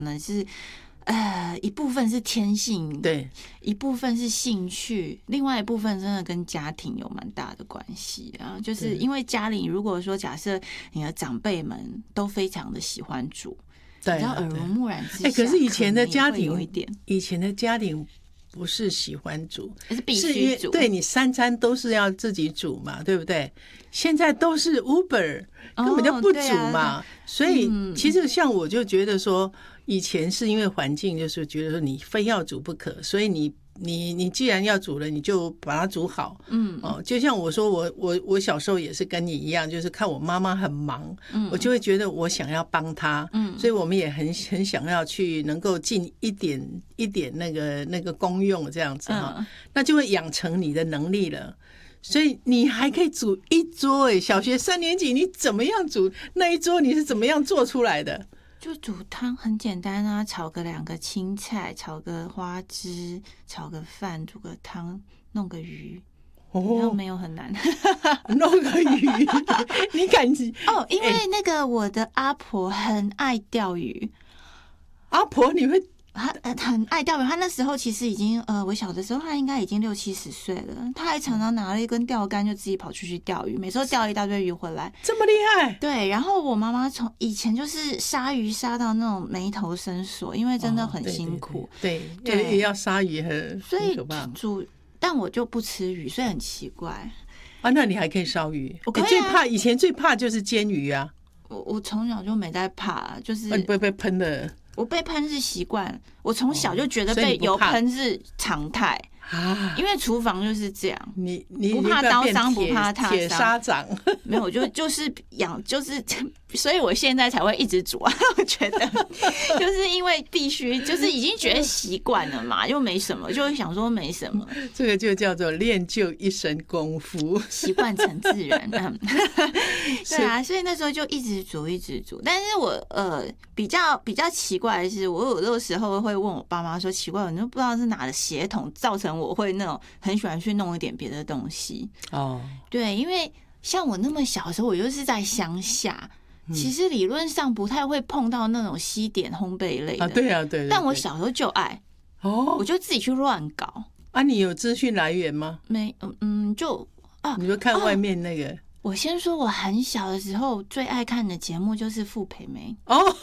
能是一部分是天性， 对， 一部分是兴趣，另外一部分真的跟家庭有蛮大的关系啊。就是因为家里如果说假设你的长辈们都非常的喜欢煮， 对， 你知道耳濡目染之下， 可是以前的家庭有一点， 以前的家庭不是喜欢煮， 是必须煮， 对，你3餐都是要自己煮嘛，对不对？现在都是 Uber， 根本就不煮嘛，所以其实像我就觉得说，以前是因为环境，就是觉得说你非要煮不可，所以你既然要煮了，你就把它煮好。就像我说，我小时候也是跟你一样，就是看我妈妈很忙，我就会觉得我想要帮她，所以我们也很想要去能够尽一点那个功用这样子哈，那就会养成你的能力了。所以你还可以煮一桌小学3年级你怎么样煮那一桌？你是怎么样做出来的？ 就煮汤很简单啊，炒个2个青菜，炒个花枝，炒个饭，煮个汤，弄个鱼，没有很难。 弄个鱼，你敢因为那个我的阿婆很爱钓鱼。 阿婆你会？ 他很爱钓鱼，他那时候其实已经我小的时候他应该已经60-70岁了，他还常常拿了一根钓竿就自己跑出去钓鱼，每次都钓一大堆鱼回来， 这么厉害。 对，然后我妈妈从以前就是杀鱼杀到那种眉头深锁，因为真的很辛苦， 对，也要杀鱼很可怕。 但我就不吃鱼，所以很奇怪啊。那你还可以烧鱼？ 我可以啊。 最怕以前最怕就是煎鱼啊。 我从小就没在怕，就是你不会被喷的。 我被喷是习惯，我从小就觉得被油喷是常态啊，因为厨房就是这样，你不怕刀伤，不怕烫伤， 铁砂掌没有，就是所以我现在才会一直煮啊。我觉得就是因为必须，就是已经觉得习惯了嘛，又没什么，就会想说没什么。 这个就叫做练就一身功夫， 习惯成自然。对啊，所以那时候就一直煮。但是我比较奇怪的是，我有的时候会问我爸妈说，奇怪，我就不知道是哪的血统造成我会那种很喜欢去弄一点别的东西。对，因为像我那么小的时候，我又是在乡下。其实理论上不太会碰到那种西点烘焙类的对啊，对。 但我小时候就爱我就自己去乱搞啊。你有资讯来源吗？ 没， 你就看外面那个。 我先说，我很小的时候最爱看的节目就是傅培梅。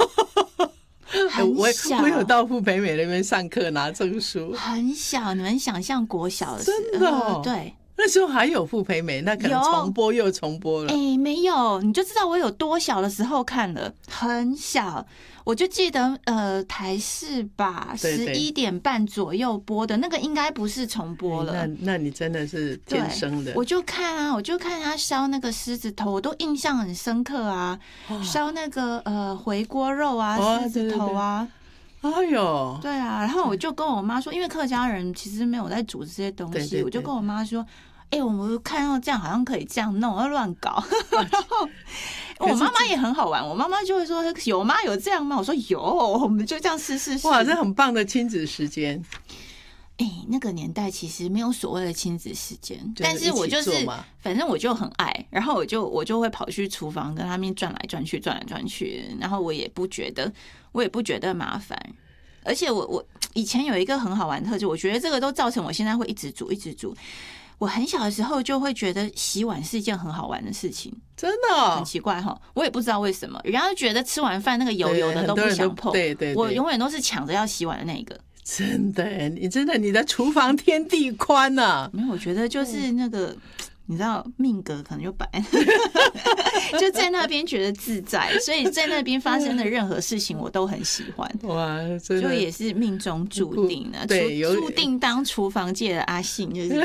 很小， 我有到傅培梅那边上课拿证书。 很小，你们想象国小的时候， 真的对。 那时候还有傅培梅，那可能重播又重播了。 没有，你就知道我有多小的时候看了，很小，我就记得台视吧，11点半左右播的那个，应该不是重播了。 那你真的是天生的。 我就看他烧那个狮子头，我都印象很深刻啊，烧那个回锅肉啊，狮子头啊。 哎呦， 对啊，然后我就跟我妈说，因为客家人其实没有在煮这些东西，我就跟我妈说，我们看到这样好像可以这样弄，要乱搞。然后我妈妈也很好玩，我妈妈就会说，有吗？有这样吗？我说有，我们就这样试。 哇，这很棒的亲子时间。 那个年代其实没有所谓的亲子时间，但是我就是反正我就很爱，然后我就会跑去厨房跟他们转来转去，然后我也不觉得麻烦，而且我以前有一个很好玩的特质，我觉得这个都造成我现在会一直煮。我很小的时候就会觉得洗碗是一件很好玩的事情， 真的很奇怪哈，我也不知道为什么，人家就觉得吃完饭那个油油的都不想碰， 对， 我永远都是抢着要洗碗的那一个。 真的，你的厨房天地宽啊！ 没有，我觉得就是那个，你知道命格可能就摆，就在那边觉得自在，所以在那边发生的任何事情我都很喜欢。 哇，真的就也是命中注定的， 对， 注定当厨房界的阿信，就是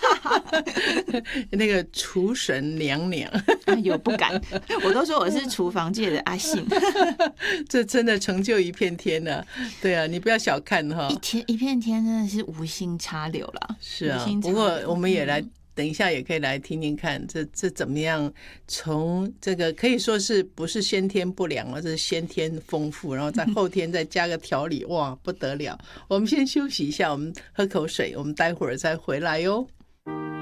那个厨神娘娘。 有不敢，我都说我是厨房界的阿信。 这真的成就一片天了。对啊，你不要小看哈， 一片天真的是无心插柳啦。 是啊，不过我们也来。等一下也可以来听听看，这怎么样？从这个可以说是不是先天不良了，这是先天丰富，然后在后天再加个调理，哇，不得了！我们先休息一下，我们喝口水，我们待会儿再回来哟。